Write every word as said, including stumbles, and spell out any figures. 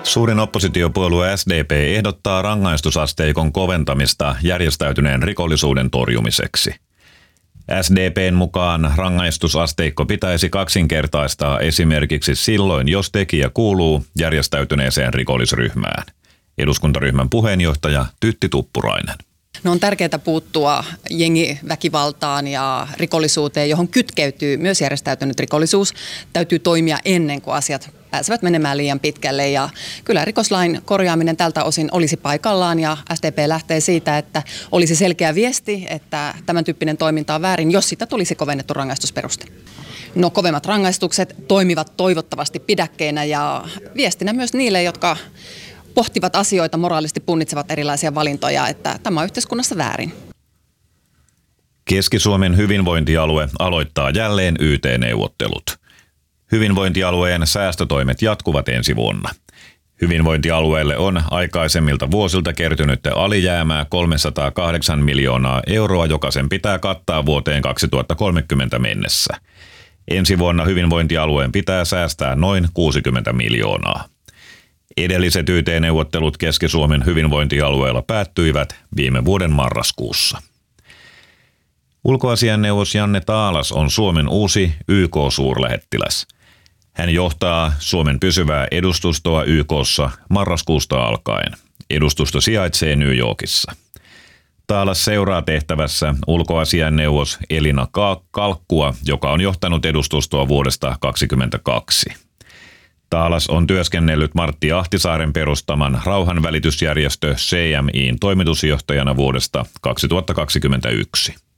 Suurin oppositiopuolue S D P ehdottaa rangaistusasteikon koventamista järjestäytyneen rikollisuuden torjumiseksi. S D P:n mukaan rangaistusasteikko pitäisi kaksinkertaistaa esimerkiksi silloin, jos tekijä kuuluu järjestäytyneeseen rikollisryhmään. Eduskuntaryhmän puheenjohtaja Tytti Tuppurainen. No on tärkeää puuttua jengiväkivaltaan ja rikollisuuteen, johon kytkeytyy myös järjestäytynyt rikollisuus. Täytyy toimia ennen kuin asiat pääsevät menemään liian pitkälle. Ja kyllä rikoslain korjaaminen tältä osin olisi paikallaan ja S D P lähtee siitä, että olisi selkeä viesti, että tämän tyyppinen toiminta on väärin, jos sitä tulisi kovennettu rangaistusperuste. No kovemmat rangaistukset toimivat toivottavasti pidäkkeinä ja viestinä myös niille, jotka pohtivat asioita, moraalisesti punnitsevat erilaisia valintoja, että tämä on yhteiskunnassa väärin. Keski-Suomen hyvinvointialue aloittaa jälleen Y T-neuvottelut. Hyvinvointialueen säästötoimet jatkuvat ensi vuonna. Hyvinvointialueelle on aikaisemmilta vuosilta kertynyt alijäämää kolmesataakahdeksan miljoonaa euroa, joka sen pitää kattaa vuoteen kaksituhattakolmekymmentä mennessä. Ensi vuonna hyvinvointialueen pitää säästää noin kuusikymmentä miljoonaa. Edelliset Y T-neuvottelut Keski-Suomen hyvinvointialueella päättyivät viime vuoden marraskuussa. Ulkoasiainneuvos Janne Taalas on Suomen uusi Y K-suurlähettiläs. Hän johtaa Suomen pysyvää edustustoa Y K:ssa marraskuusta alkaen. Edustusto sijaitsee New Yorkissa. Taalas seuraa tehtävässä ulkoasiainneuvos Elina Kalkkua, joka on johtanut edustustoa vuodesta kaksituhattakaksikymmentäkaksi. Taalas on työskennellyt Martti Ahtisaaren perustaman rauhanvälitysjärjestö C M I:n toimitusjohtajana vuodesta kaksituhattakaksikymmentäyksi.